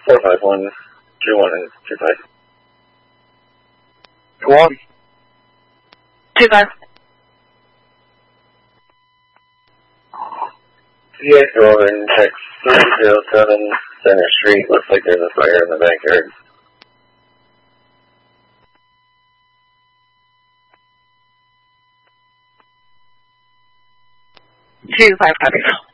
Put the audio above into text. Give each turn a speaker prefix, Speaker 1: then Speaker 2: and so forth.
Speaker 1: 451, 21 and 25.
Speaker 2: 1.
Speaker 3: 25.
Speaker 1: CA Golden, check 307 Center Street. Looks like there's a fire in the backyard.
Speaker 3: 25, copy.